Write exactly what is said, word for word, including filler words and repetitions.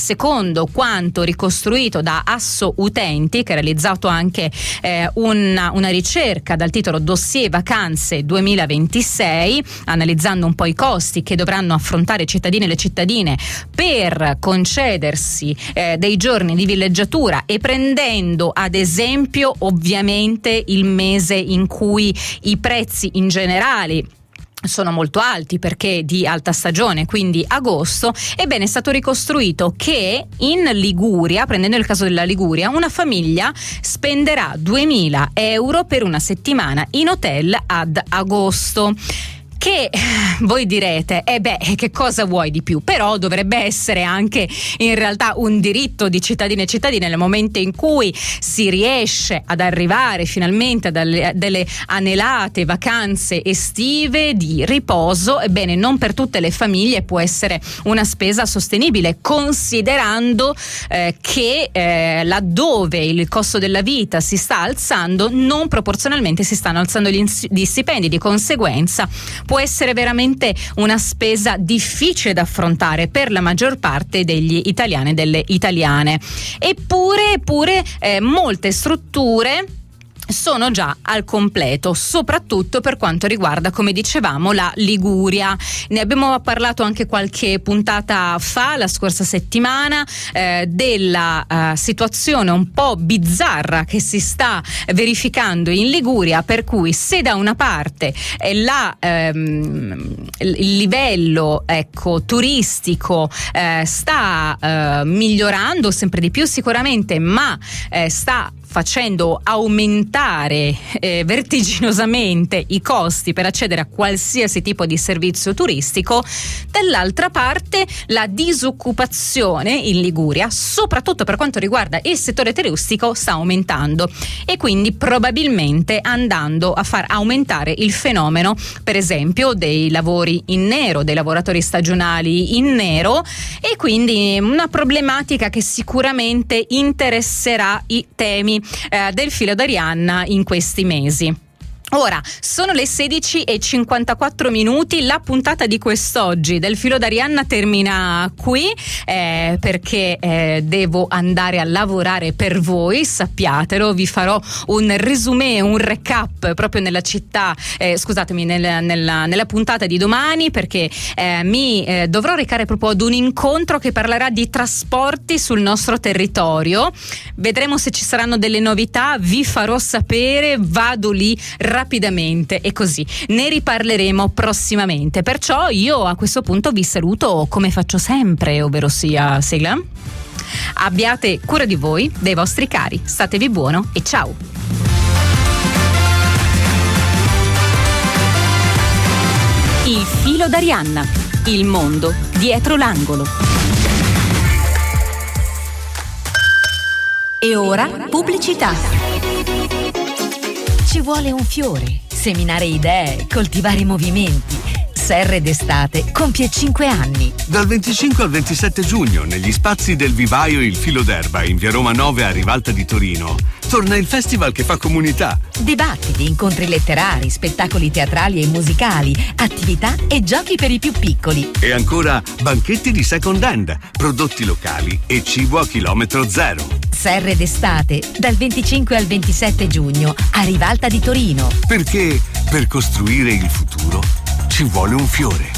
secondo quanto ricostruito da Asso Utenti, che ha realizzato anche eh, una, una ricerca dal titolo Dossier Vacanze duemilaventisei, analizzando un po' i costi che dovranno affrontare i cittadini e le cittadine per concedersi eh, dei giorni di villeggiatura, e prendendo ad esempio ovviamente il mese in cui i prezzi in generale sono molto alti perché di alta stagione, quindi agosto. Ebbene, è stato ricostruito che in Liguria, prendendo il caso della Liguria, una famiglia spenderà duemila euro per una settimana in hotel ad agosto. Che voi direte, eh beh, che cosa vuoi di più? Però dovrebbe essere anche in realtà un diritto di cittadini e cittadine, nel momento in cui si riesce ad arrivare finalmente a delle, delle anelate vacanze estive di riposo. Ebbene, non per tutte le famiglie può essere una spesa sostenibile, considerando eh, che eh, laddove il costo della vita si sta alzando, non proporzionalmente si stanno alzando gli, gli stipendi. Di conseguenza può essere veramente una spesa difficile da affrontare per la maggior parte degli italiani e delle italiane. Eppure, eppure eh, molte strutture sono già al completo, soprattutto per quanto riguarda, come dicevamo, la Liguria. Ne abbiamo parlato anche qualche puntata fa, la scorsa settimana, eh, della eh, situazione un po' bizzarra che si sta verificando in Liguria, per cui se da una parte eh, la, ehm, il livello ecco, turistico eh, sta eh, migliorando sempre di più sicuramente, ma eh, sta facendo aumentare eh, vertiginosamente i costi per accedere a qualsiasi tipo di servizio turistico, dall'altra parte la disoccupazione in Liguria, soprattutto per quanto riguarda il settore turistico, sta aumentando, e quindi probabilmente andando a far aumentare il fenomeno, per esempio, dei lavori in nero, dei lavoratori stagionali in nero, e quindi una problematica che sicuramente interesserà i temi Eh, del filo d'Arianna in questi mesi. Ora sono le sedici e cinquantaquattro minuti, la puntata di quest'oggi del filo d'Arianna termina qui eh, perché eh, devo andare a lavorare per voi, sappiatelo. Vi farò un resumé, un recap proprio nella città, eh, scusatemi, nel, nella, nella puntata di domani, perché eh, mi eh, dovrò recare proprio ad un incontro che parlerà di trasporti sul nostro territorio. Vedremo se ci saranno delle novità, vi farò sapere, vado lì rapidamente e così ne riparleremo prossimamente. Perciò io a questo punto vi saluto come faccio sempre, ovvero sia sigla. Abbiate cura di voi, dei vostri cari, statevi buono e ciao. Il filo d'Arianna, il mondo dietro l'angolo. E ora pubblicità. Ci vuole un fiore, seminare idee, coltivare movimenti. Serre d'estate compie cinque anni. Dal venticinque al ventisette giugno, negli spazi del vivaio Il Filo d'Erba in via Roma nove a Rivalta di Torino, torna il festival che fa comunità. Dibattiti, incontri letterari, spettacoli teatrali e musicali, attività e giochi per i più piccoli. E ancora banchetti di second hand, prodotti locali e cibo a chilometro zero. Serre d'estate, dal venticinque al ventisette giugno a Rivalta di Torino. Perché per costruire il futuro ci vuole un fiore.